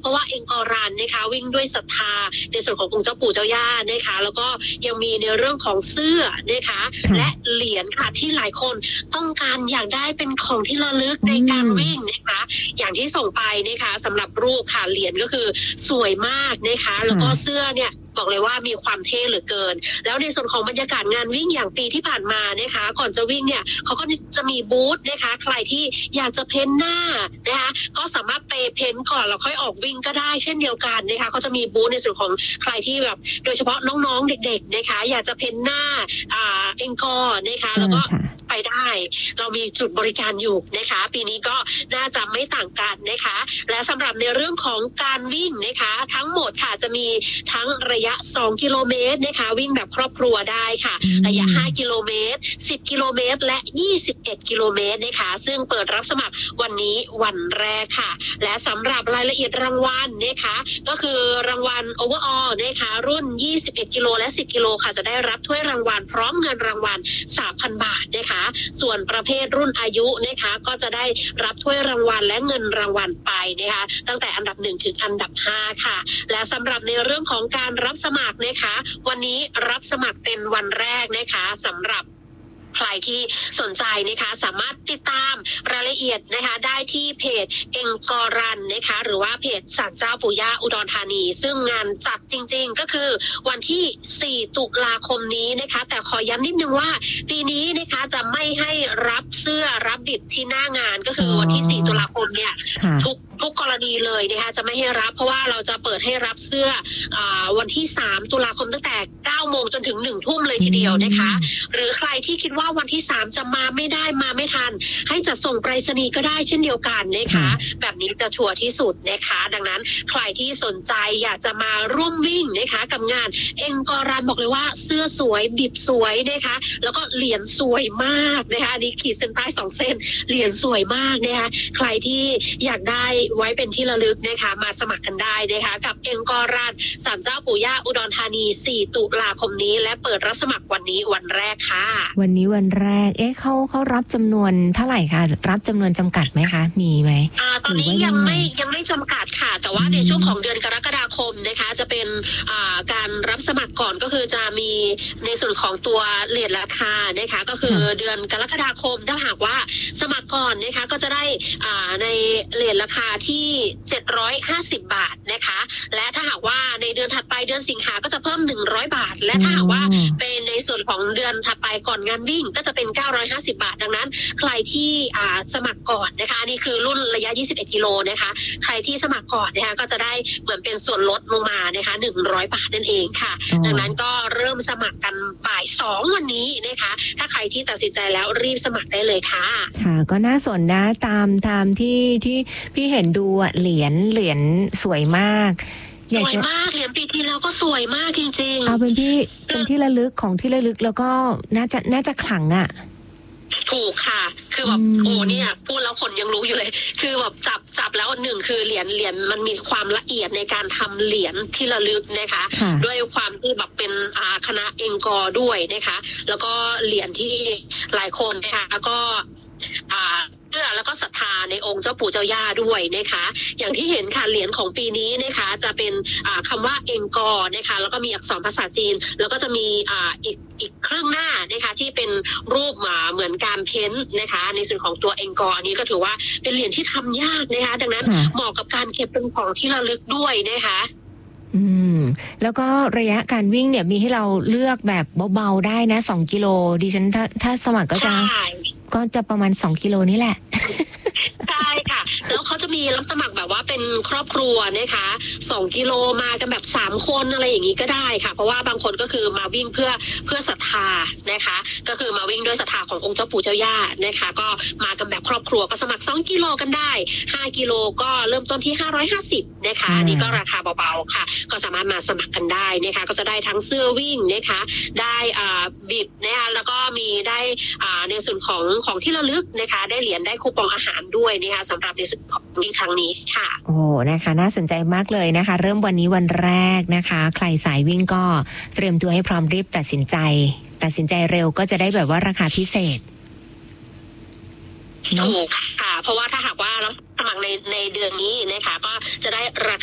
ราะว่าเองกอรันนะคะวิ่งด้วยศรัทธาในส่วนขององค์เจ้าปู่เจ้าย่านะคะแล้วก็ยังมีในเรื่องของเสื้อนะคะและเหรียญค่ะที่หลายคนต้องการอยากได้เป็นของที่ระลึกในการวิ่งนะคะอย่างที่ส่งไปนะคะสำหรับรูปค่ะเหรียญก็คือสวยมากนะคะแล้วก็เสื้อเนี่ยบอกเลยว่ามีความเท่เหลือเกินแล้วในส่วนของบรรยากาศงานวิ่งอย่างปีที่ผ่านมานะคะก่อนจะวิ่งเนี่ยเขาก็จะมีบูธนะคะใครที่อยากจะเพ้นหน้านะคะก็สามารถไปเพ้นก่อนแล้วค่อยออกวิ่งก็ได้เช่นเดียวกันนะคะเขาจะมีบูธในส่วนของใครที่แบบโดยเฉพาะน้องๆเด็กๆนะคะอยากจะเพ้นหน้าเองกอนะคะแล้วก็ไปได้เรามีจุดบริการอยู่นะคะปีนี้ก็น่าจะไม่ต่างกันนะคะและสำหรับในเรื่องของการวิ่งนะคะทั้งหมดค่ะจะมีทั้งระยะ2กิโลเมตรนะคะวิ่งแบบครอบครัวได้ค่ะระยะ5กิโลเมตร10กิโลเมตรและ21กิโลเมตรนะคะซึ่งเปิดรับสมัครวันนี้วันแรกค่ะและสำหรับรายละเอียดรางวัลนะคะก็คือรางวัล overall นะคะรุ่น21กิโลและ10กิโลค่ะจะได้รับถ้วยรางวัลพร้อมเงินรางวัล 3,000 บาทนะคะส่วนประเภทรุ่นอายุนะคะก็จะได้รับถ้วยรางวัลและเงินรางวัลไปนะคะตั้งแต่อันดับ1ถึงอันดับ5ค่ะและสำหรับในเรื่องของการรับสมัครนะคะวันนี้รับสมัครเป็นวันแรกนะคะสำหรับใครที่สนใจนะคะสามารถติดตามรายละเอียดนะคะได้ที่เพจเองกอรันนะคะหรือว่าเพจศาลเจ้าปู่ย่าอุดรธานีซึ่งงานจัดจริงๆก็คือวันที่4ตุลาคมนี้นะคะแต่ขอย้ำนิดนึงว่าปีนี้นะคะจะไม่ให้รับเสื้อรับบิบที่หน้างานก็คือวันที่4ตุลาคมเนี่ยทุกกรณีเลยนะคะจะไม่ให้รับเพราะว่าเราจะเปิดให้รับเสื้อวันที่3ตุลาคมตั้งแต่9โมงจนถึง1ทุ่มเลยทีเดียวนะคะหรือใครที่คิดว่าวันที่3จะมาไม่ได้มาไม่ทันให้จัดส่งไปรษณีย์ก็ได้เช่นเดียวกันนะคะแบบนี้จะชัวร์ที่สุดนะคะดังนั้นใครที่สนใจอยากจะมาร่วมวิ่งนะคะกับงานเองกอรันบอกเลยว่าเสื้อสวยบิบสวยนะคะแล้วก็เหรียญสวยมากนะคะอันนี้ขีดเส้นใต้2เส้นเหรียญสวยมากนะคะใครที่อยากได้ไว้เป็นที่ระลึกนะคะมาสมัครกันได้นะคะกับเองกอรันศาลเจ้าปู่ย่าอุดรธานี4ตุลาคมนี้และเปิดรับสมัครวันนี้วันแรกค่ะวันนี้วันแรกเขารับจำนวนเท่าไหร่คะรับจำนวนจำกัดไหมคะมีไหมตอนนี้ยังไม่จำกัดค่ะแต่ว่าในช่วงของเดือนกรกฎาคมนะคะจะเป็นการรับสมัครก่อนก็คือจะมีในส่วนของตัวเรทราคานะคะก็คือเดือนกรกฎาคมถ้าหากว่าสมัครก่อนนะคะก็จะได้ในเรทราคาที่750 บาทนะคะและถ้าหากว่าในเดือนถัดไปเดือนสิงหาก็จะเพิ่ม100 บาทและถ้าหากว่าเป็นในส่วนของเดือนถัดไปก่อนงานวิ่งก็จะเป็น950 บาทดังนั้นใครที่สมัครก่อนนะคะนี่คือรุ่นระยะ21กิโลนะคะใครที่สมัครก่อนนะคะก็จะได้เหมือนเป็นส่วนลดลงมานะคะ100 บาทนั่นเองค่ะดังนั้นก็เริ่มสมัครกันบ่าย2วันนี้นะคะถ้าใครที่ตัดสินใจแล้วรีบสมัครได้เลยค่ะค่ะก็น่าสนนะตามที่พี่เห็นดูเหรียญสวยมากสวยมากเหรียญปีที่แล้วก็สวยมากจริงๆเอาเป็นที่ระลึกของที่ระลึกแล้วก็น่าจะขลังอ่ะถูกค่ะคือแบบโอ้เนี่ยพูดแล้วคนยังรู้อยู่เลยคือแบบจับแล้ว1คือเหรียญมันมีความละเอียดในการทำเหรียญที่ระลึกนะคะด้วยความที่แบบเป็นคณะเองกอด้วยนะคะแล้วก็เหรียญที่หลายคนนะคะก็เชื่อแล้วก็ศรัทธาในองค์เจ้าปู่เจ้าย่าด้วยนะคะอย่างที่เห็นค่ะเหรียญของปีนี้นะคะจะเป็นคำว่าเองกอนะคะแล้วก็มีอักษรภาษาจีนแล้วก็จะมีอีกครึ่งหน้านะคะที่เป็นรูปเหมือนการเพ้นนะคะในส่วนของตัวเองกออันนี้ก็ถือว่าเป็นเหรียญที่ทำยากนะคะดังนั้นเหมาะกับการเก็บเป็นของที่ระลึกด้วยนะคะแล้วก็ระยะการวิ่งเนี่ยมีให้เราเลือกแบบเบาๆได้นะ2กิโลดิฉันถ้าสมัครก็จะประมาณ2กิโลนี่แหละใช่ค่ะแล้วเขาจะมีรับสมัครแบบว่าเป็นครอบครัวนะคะ2กิโลมากันแบบ3คนอะไรอย่างนี้ก็ได้ค่ะเพราะว่าบางคนก็คือมาวิ่งเพื่อศรัทธานะคะก็คือมาวิ่งด้วยศรัทธาขององค์เจ้าปู่เจ้าย่านะคะก็มากันแบบครอบครัวก็สมัคร2กิโลกันได้5กิโลก็เริ่มต้นที่550นะคะนี่ก็ราคาเบาๆค่ะก็สามารถมาสมัครกันได้นะคะก็จะได้ทั้งเสื้อวิ่งนะคะได้บิบนะคะแล้วก็มีได้ในส่วนของที่ระลึกนะคะได้เหรียญได้คูปองอาหารด้วยนะคะสำหรับในส่วนของวิ่งครั้งนี้ค่ะโอ้นะคะน่าสนใจมากเลยนะคะเริ่มวันนี้วันแรกนะคะใครสายวิ่งก็เตรียมตัวให้พร้อมรีบตัดสินใจเร็วก็จะได้แบบว่าราคาพิเศษถูกค่ะเพราะว่าถ้าหากว่าเราสมัครในเดือนนี้นะคะก็จะได้ราคา